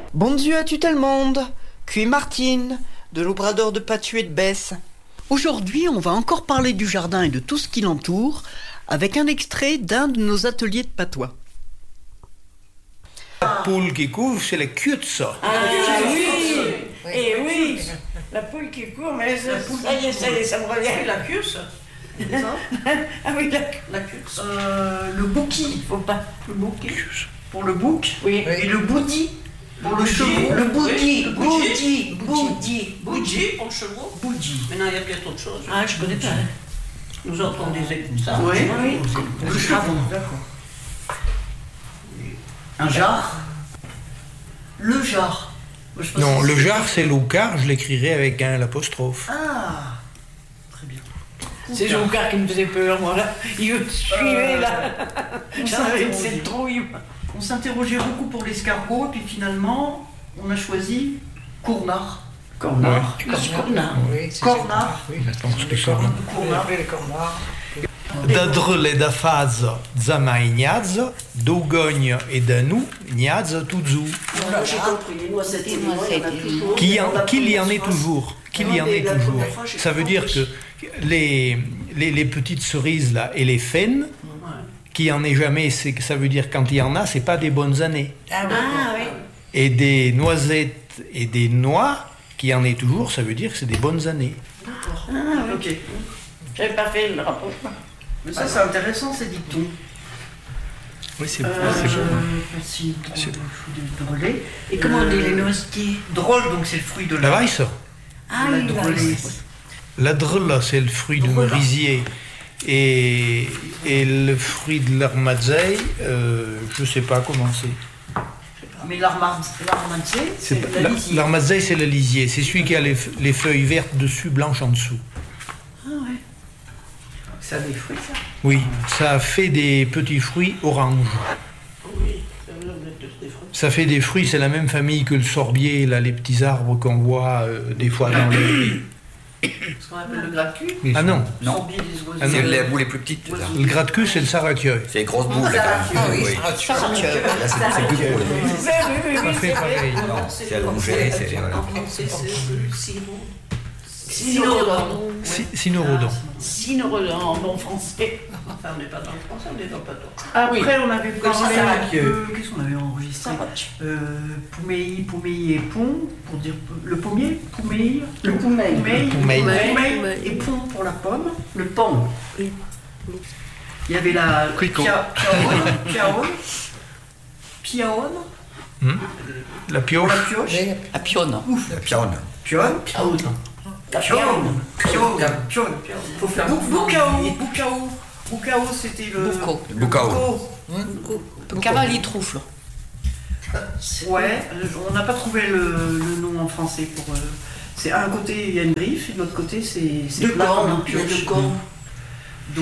Bon Dieu à tout le monde, Cuy Martine, de l'Obrador de Patuet de Besse. Aujourd'hui, on va encore parler du jardin et de tout ce qui l'entoure, avec un extrait d'un de nos ateliers de patois. La poule qui court, c'est la cuisse. Ah oui. Et oui, la poule qui court, mais ça y est, ça me revient. La cuisse. Ah oui, la cuisse. Le bouki. Faut pas. Le bouquet. Pour le bouc. Oui. Et le boudi. Pour le chevaux. Le boudi. Boudi. Boudi pour le chevaux. Boudi. Maintenant, il y a peut-être autre chose. Ah, je connais pas. Nous autres, on disait comme ça. Oui. Le chevaux. D'accord. Un jar. Le jar. Non, le jar, c'est l'oucar, je l'écrirai avec un l'apostrophe. Ah. Très bien. C'est Joncar qui me faisait peur, moi, là. Il me suivait, là. J'avais une cette trouille. On s'interrogeait beaucoup pour l'escargot, et puis finalement, on a choisi Cournard. Cornard. Oui, c'est Cornard. Oui, Je pense que c'est ça. Cournard. les cornards. Da drle da faz za mai gnaz, d'Augogne et d'Anou, gnaz tuzu. Moi, j'ai compris. Moi, c'était moi, il y en a toujours. Qu'il y en ait toujours. Qu'il y en ait toujours. Ça veut dire que les petites cerises là et les faines, qu'il n'y en ait jamais, ça veut dire quand il y en a, c'est pas des bonnes années. Ah oui. Et des noisettes et des noix, qu'il y en ait toujours, ça veut dire que c'est des bonnes années. Ok. J'avais pas fait le rapport. Mais ça, c'est intéressant, ces dictons. Oui, c'est Merci pour le fruit de drôler. Et comment on dit les noisetiers? Drôle, donc c'est le fruit de la weiss. Ah, la oui, drôlée. La drôle, c'est le fruit du merisier. Et le fruit de l'armadzeille, je sais pas comment c'est. Mais l'armadzeille, c'est la lisier. L'armadzeille, c'est le lisier. C'est celui qui a les feuilles vertes dessus, blanches en dessous. Ah ouais. Ça a des fruits, ça. Oui, ça fait des petits fruits oranges. Oui, Ça fait des fruits, c'est la même famille que le sorbier, là, les petits arbres qu'on voit des fois dans les... Ce qu'on appelle le gratte-cul. Ah non, Non. Sorbier des oiseaux. Ah non. C'est les boules les plus petites. c'est ça. le gratte-cul, c'est le saracueil. C'est les grosses boules. Là, quand même. Oui. Là, c'est plus gros. Ça fait pareil. Non, c'est allongé. C'est voilà. En français, c'est le Cynorhodon. Cynorhodon. Cynorhodon en bon français. Enfin, on n'est pas dans le français, on est dans le patois. Oui. Après, on avait parlé Saracueil. qu'est-ce qu'on avait enregistré Poumeille et pont, pour dire le pommier, poumeille. Le poumeille. Poumeille et pont pour la pomme. Le pont. Oui. Il y avait la Quico. piaone, La pour pioche. la pioche. La pionne. La pionne. Pionne. Faut faire Boucao, c'était le... Boucau. Boucao. Cavalier troufle. Ouais, on n'a pas trouvé le nom en français pour... c'est un côté, il y a une griffe, et de l'autre côté, c'est Deux plat cornes, comme un il y a pioche. deux cornes. Donc,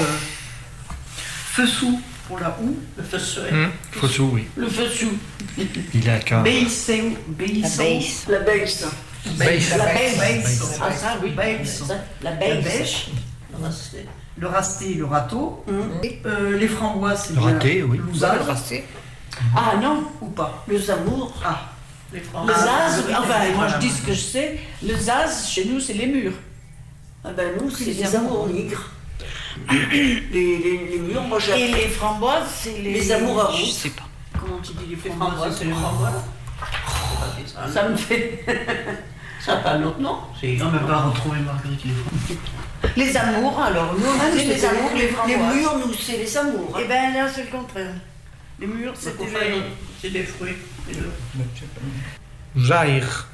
Fessou pour la houe. Le fessou. Fossou, oui. Le fessou. Il a qu'un. Beisson. La baisse. Baisse. La baisse. Ouais. Ah ça, oui. Baisse. La La baisse. bêche. Le rasté, le râteau. Les framboises, c'est Le bien raté, oui. l'ousage. Ah non, Ou pas. le zamour. Ah, les Le framboises. zaz, enfin moi je dis ce que je sais, le zaz chez nous c'est les murs. Ah ben nous, c'est Les les amours nigres. Les murs, moi Et j'ai... les framboises c'est Les amours à Je roux. sais pas. Comment tu dis les Les framboises? framboises, C'est les framboises. Ça me fait... Ça n'a pas un autre nom. On ne pas retrouver Marguerite. Les amours, alors nous on Ah, a nous, dit les c'était amours, les les framboises. murs, nous, c'est les amours. Et ben là c'est le contraire. Les murs c'était les... C'est des fruits. Zaire.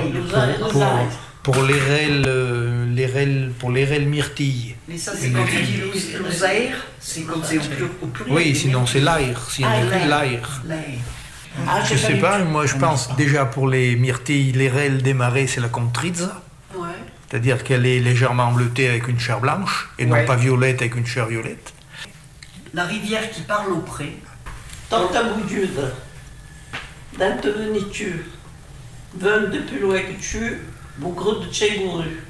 Pour les rêles myrtilles. Mais ça, c'est quand tu dis l'osaire, c'est quand c'est au pluriel. Oui, sinon c'est l'air. Si on écrit l'air. Ah, Je sais pas, moi je pense déjà pour les myrtilles, les rêles des marais, c'est la contrizza. Ouais. C'est-à-dire qu'elle est légèrement bleutée avec une chair blanche et non Ouais. pas violette avec une chair violette. La rivière qui parle au pré. Tantaboudude, d'Anteveniture, Veun de Puloé que tu, Bougre de Tchébouru.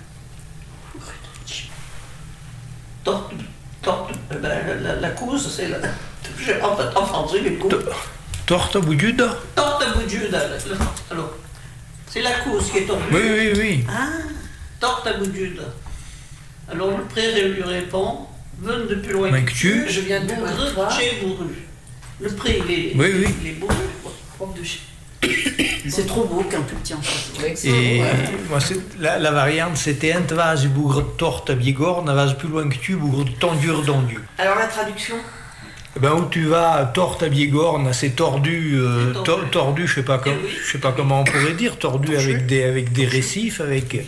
La cause, c'est la. En fait, en français, les coups. Torte bouillude. Torte torte à Bujuda. Alors, c'est la cause qui est tombée. Oui. Ah, torte à Bujuda. Alors le pré lui répond, venez de plus loin que tu. Je viens de Bourru, chez Bourru. Le pré, il est bourru, quoi. Prof de chien. C'est trop beau quand tu le tiens en face. Et moi, la variante, c'était un vas bougre de torte à Bigorre, n'a vas plus loin que tu, bougre de tendure dondu. Alors la traduction? Où tu vas, torte à Biégorne, c'est tordu, tordu, je sais pas comment on pourrait dire, tordu avec des récifs, avec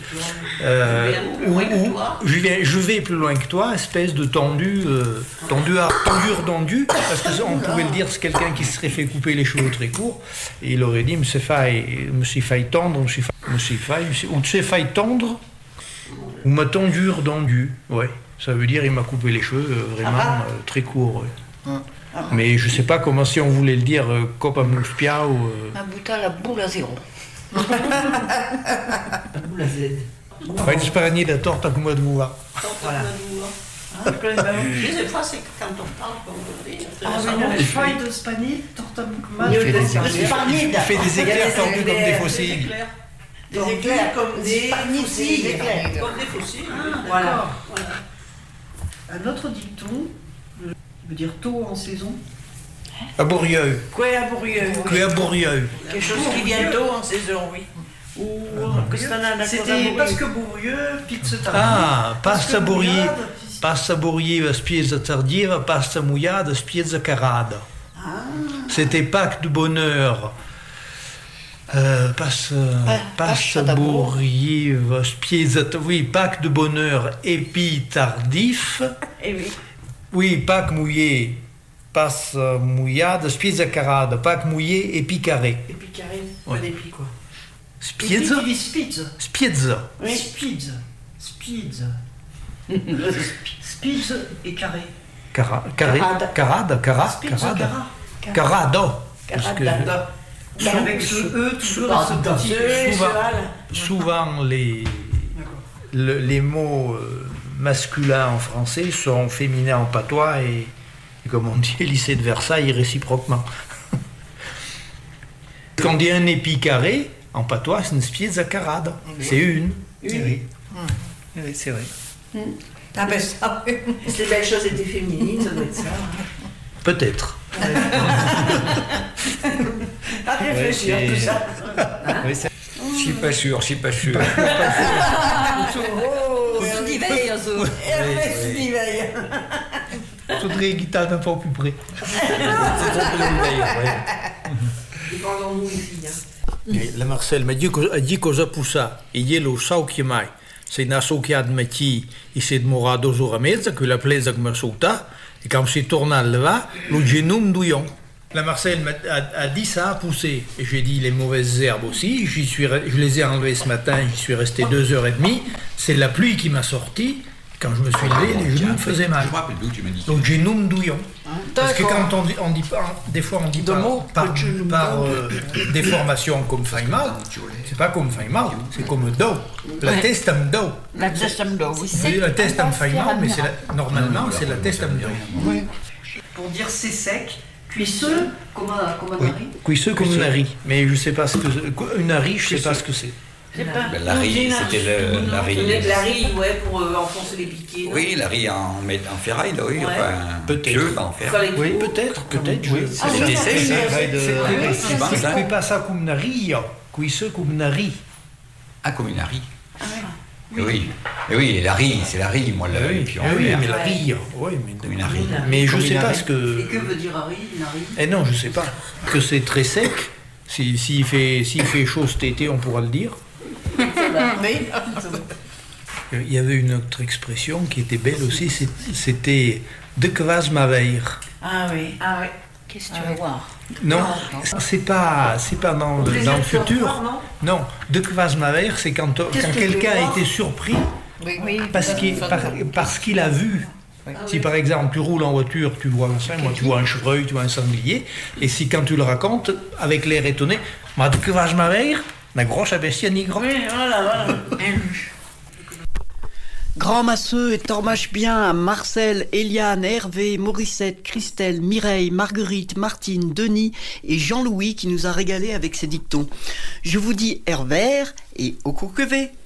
je vais plus loin que toi, espèce de tendure dondu, parce qu'on pouvait le dire, c'est quelqu'un qui se serait fait couper les cheveux très courts, et il aurait dit, me suis failli tendre, ou tu sais failli tendre, ou ma tendure dondu, ouais, ça veut dire il m'a coupé les cheveux vraiment très courts. Ouais. Mais je sais pas comment, si on voulait le dire Copa Muspia ou. La boule à zéro. La boule à Z. Vai disparagner la torte à Kuma de Moua. Des fois, c'est quand on parle, comme on dit. Les feuilles de spanide, torte à Bucma. Il fait des éclairs tendus comme des fossiles. Des éclairs comme des fossiles. Comme des fossiles. Voilà. Un autre dicton, veut dire tôt en saison. À Bourrieux. Quoi à Bourrieux? Que à Bourrieux. Quelque chose qui vient tôt en saison, oui. Ou C'était parce que Bourrieux, pizza tardive. Ah, pasta Bourrieux, spiezza tardiva, pasta mouillade, spiezza carada. C'était Pâques de bonheur. Pasta Bourrieux, spiezza, oui, Pâques de bonheur, épi tardif. Eh oui. Oui, Pâques mouillé, passe mouillade, spiezza carada, Pâques mouillé, épi carré. Épi carré, pas d'épi quoi. Spiezza? Spiezza. Oui. Spizza. Spizza et carré. Carado. Avec ce E toujours dans ce petit. Souvent les mots masculins en français sont féminins en patois et comme on dit, lycée de Versailles réciproquement. Quand on dit un épi carré, en patois, c'est une spiezza carada. C'est une. Oui, c'est vrai. Ah ben ça, si les belles choses étaient féminines, ça doit être ça. Peut-être. À réfléchir, tout ça. Je suis pas sûr. Faudrait guitare un peu plus près. Dépendons-nous ici. La Marcel m'a dit cosa pusa, e glielo so che mai. Se n'a sauchiat matí i s'est morà 2 ore e mezza, que la plaisa que m'a sautat, et quand c'est tourné à levar, le génome douillon. La Marcel a dit ça a poussé. Et j'ai dit les mauvaises herbes aussi. Je les ai enlevées ce matin, j'y suis resté 2h30. C'est la pluie qui m'a sorti. Quand je me suis levé, les genoux me faisaient mal. Je me rappelle d'où tu m'as dit. Donc génome douillon. Parce que quand on dit des fois on dit par déformation comme fin mal, c'est pas comme fin mal, c'est comme do. La teste am do. La teste am do, oui. C'est la teste am fin mal, mais normalement c'est la teste am do. Oui. Pour dire c'est sec, cuisseux comme un riz. Cuisseux comme une riz, mais je sais pas ce que une riz, je sais pas ce que c'est. La riz, c'était la riz. La riz, ouais, pour enfoncer les piquets. Oui, la riz en ferraille, là, oui. Ouais. Enfin, Peut-être. en fer. Oui, peut-être, oui. C'était sec, C'est pas ça comme une riz, cuisseux comme une riz. Ah, comme une riz. Oui, et la riz, c'est la riz, moi, et puis en oui, fer. mais la riz, oui, Comme une riz. mais je sais pas ce que. Et que veut dire un riz, une riz? Eh non, je sais pas. Que c'est très sec. S'il fait chaud cet été, on pourra le dire. Il y avait une autre expression qui était belle aussi, c'était de kvas maveir. Ah oui. Qu'est-ce que tu vas voir? Non, c'est pas dans le futur. Non, de kvas maveir, c'est quand quelqu'un a été surpris parce qu'il a vu. Si par exemple tu roules en voiture, tu vois tu vois un chevreuil, tu vois un sanglier, et si quand tu le racontes avec l'air étonné, ma de kvas maveir, la grosse bestia nigre. Oui, voilà. Grand masseux et tormache bien à Marcel, Eliane, Hervé, Morissette, Christelle, Mireille, Marguerite, Martine, Denis et Jean-Louis qui nous a régalé avec ses dictons. Je vous dis Hervère et au courquevé.